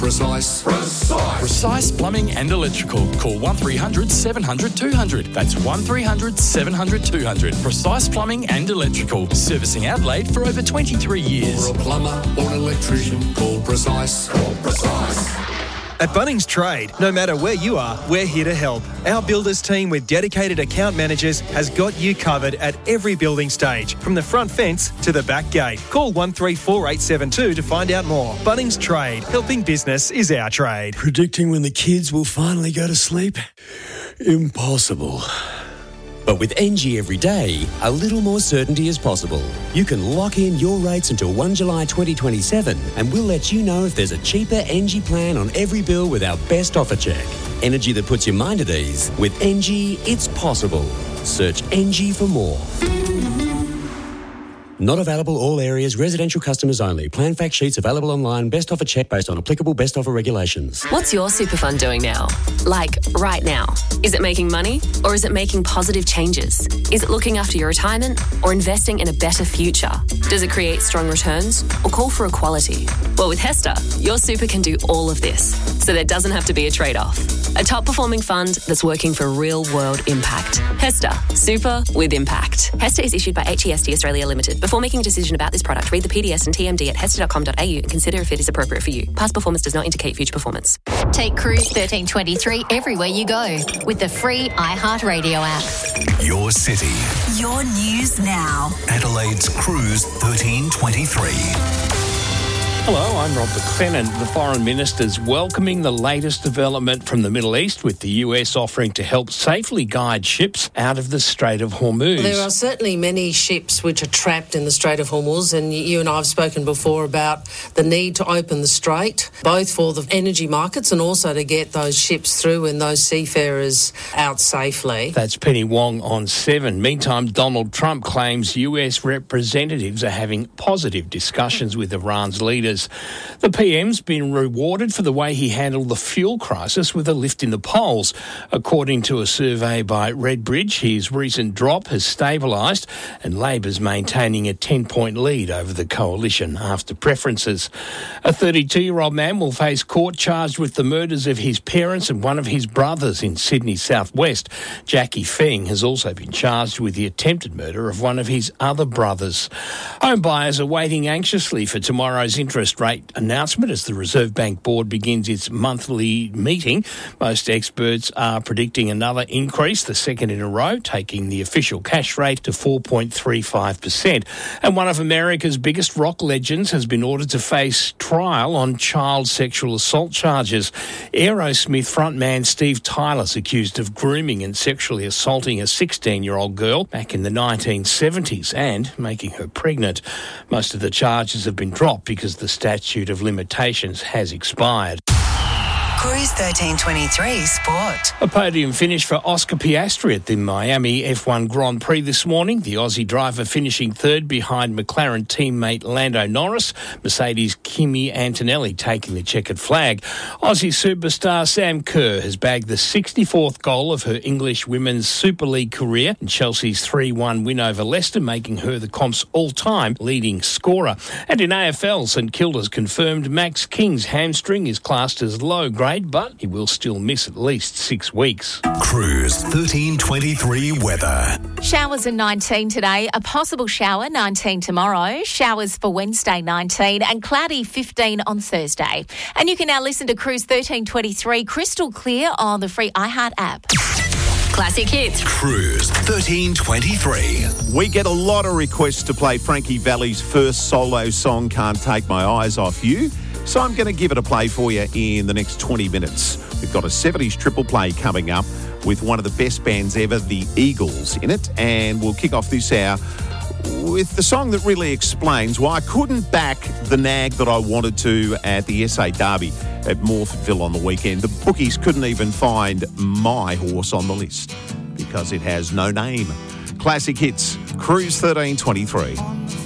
Precise Plumbing and Electrical. Call 1300 700 200. That's 1300 700 200. Precise Plumbing and Electrical. Servicing Adelaide for over 23 years. For a plumber or an electrician, call Precise. Call Precise. At Bunnings Trade, no matter where you are, we're here to help. Our builders team with dedicated account managers has got you covered at every building stage, from the front fence to the back gate. Call 134872 to find out more. Bunnings Trade, helping business is our trade. Predicting when the kids will finally go to sleep? Impossible. But with NG every day, a little more certainty is possible. You can lock in your rates until 1 July 2027 and we'll let you know if there's a cheaper NG plan on every bill with our best offer check. Energy that puts your mind at ease. With NG, it's possible. Search NG for more. Not available all areas, residential customers only. Plan fact sheets available online. Best offer check based on applicable best offer regulations. What's your super fund doing now? Like, right now? Is it making money or is it making positive changes? Is it looking after your retirement or investing in a better future? Does it create strong returns or call for equality? Well, with HESTA, your super can do all of this, so there doesn't have to be a trade-off. A top-performing fund that's working for real-world impact. HESTA, super with impact. HESTA is issued by HEST Australia Limited. Before making a decision about this product, read the PDS and TMD at hesta.com.au and consider if it is appropriate for you. Past performance does not indicate future performance. Take Cruise 1323 everywhere you go with the free iHeartRadio app. Your city. Your news now. Adelaide's Cruise 1323. Hello, I'm Rob McLennan. The Foreign Minister's welcoming the latest development from the Middle East, with the US offering to help safely guide ships out of the Strait of Hormuz. Well, there are certainly many ships which are trapped in the Strait of Hormuz, and you and I have spoken before about the need to open the strait, both for the energy markets and also to get those ships through and those seafarers out safely. That's Penny Wong on 7. Meantime, Donald Trump claims US representatives are having positive discussions with Iran's leaders. The PM's been rewarded for the way he handled the fuel crisis with a lift in the polls. According to a survey by Redbridge, his recent drop has stabilised and Labor's maintaining a 10-point lead over the coalition after preferences. A 32-year-old man will face court charged with the murders of his parents and one of his brothers in Sydney southwest. Jackie Feng has also been charged with the attempted murder of one of his other brothers. Home buyers are waiting anxiously for tomorrow's interest rate announcement as the Reserve Bank Board begins its monthly meeting. Most experts are predicting another increase, the second in a row, taking the official cash rate to 4.35%. And one of America's biggest rock legends has been ordered to face trial on child sexual assault charges. Aerosmith frontman Steve Tyler's accused of grooming and sexually assaulting a 16-year-old girl back in the 1970s and making her pregnant. Most of the charges have been dropped because the statute of limitations has expired. Cruise 1323 Sport. A podium finish for Oscar Piastri at the Miami F1 Grand Prix this morning. The Aussie driver finishing third behind McLaren teammate Lando Norris. Mercedes' Kimi Antonelli taking the checkered flag. Aussie superstar Sam Kerr has bagged the 64th goal of her English Women's Super League career in Chelsea's 3-1 win over Leicester, making her the comp's all-time leading scorer. And in AFL, St Kilda's confirmed Max King's hamstring is classed as low-grade, but he will still miss at least 6 weeks. Cruise 1323 weather. Showers at 19 today, a possible shower 19 tomorrow, showers for Wednesday 19 and cloudy 15 on Thursday. And you can now listen to Cruise 1323 crystal clear on the free iHeart app. Classic hits. Cruise 1323. We get a lot of requests to play Frankie Valli's first solo song, Can't Take My Eyes Off You. So I'm going to give it a play for you in the next 20 minutes. We've got a 70s triple play coming up with one of the best bands ever, the Eagles, in it. And we'll kick off this hour with the song that really explains why I couldn't back the nag that I wanted to at the SA Derby at Morphettville on the weekend. The bookies couldn't even find my horse on the list because it has no name. Classic hits, Cruise 1323.